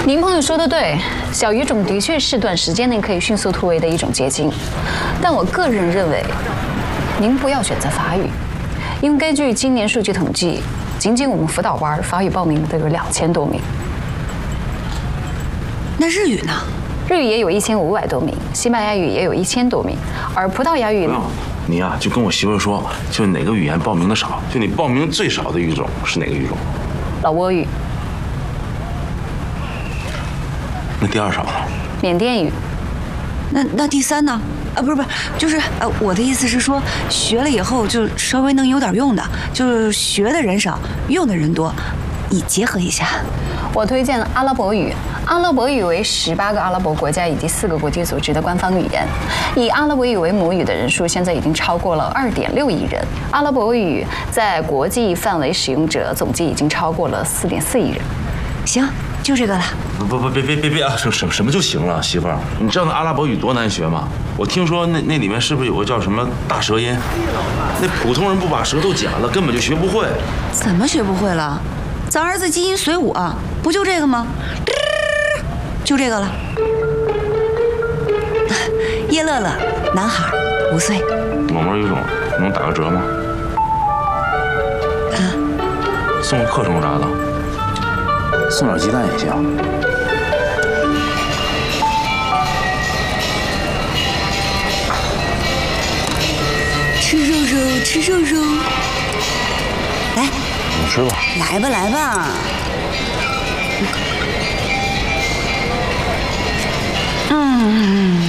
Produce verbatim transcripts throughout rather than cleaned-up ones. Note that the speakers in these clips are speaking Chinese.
您朋友说的对，小语种的确是短时间内可以迅速突围的一种捷径，但我个人认为，您不要选择法语，因为根据今年数据统计，仅仅我们辅导班法语报名的都有两千多名。 那日语呢？ 日语也有一千五百多名，西班牙语也有一千多名，而葡萄牙语呢？ 你呀、啊，就跟我媳妇说，就哪个语言报名的少，就你报名最少的语种是哪个语种？ 老挝语。 那第二少呢？ 缅甸语。 那那第三呢？啊，不是不是，就是呃，我的意思是说，学了以后就稍微能有点用的，就是学的人少，用的人多，以结合一下。 我推荐阿拉伯语。阿拉伯语为十八个阿拉伯国家以及四个国际组织的官方语言，以阿拉伯语为母语的人数现在已经超过了二点六亿人。阿拉伯语在国际范围使用者总计已经超过了四点四亿人。 行，就这个了。 不不不，别别别别啊！什什什么就行了，媳妇儿，你知道那阿拉伯语多难学吗？我听说那那里面是不是有个叫什么大舌音？那普通人不把舌头剪了，根本就学不会。 怎么学不会了？咱儿子基因随我，不就这个吗？就这个了。叶乐乐，男孩，五岁。 某某语种能打个折吗？ 啊？ 送个课程啥的，送点鸡蛋也行。 吃肉肉，吃肉肉。来， 你吃吧。 来吧，来吧。嗯，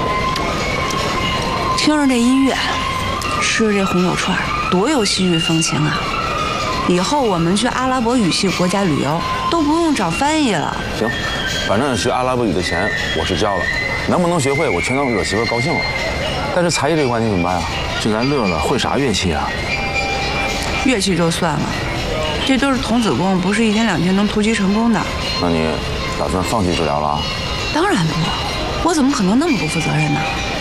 听着这音乐，吃着这红油串，多有西域风情啊！以后我们去阿拉伯语系国家旅游，都不用找翻译了。 行，反正学阿拉伯语的钱我是交了，能不能学会我全当惹媳妇高兴了。但是才艺这块你怎么办啊？ 就咱乐乐会啥乐器啊？ 乐器就算了，这都是童子功，不是一天两天能突击成功的。 那你打算放弃治疗了啊？ 当然不，我怎么可能那么不负责任呢？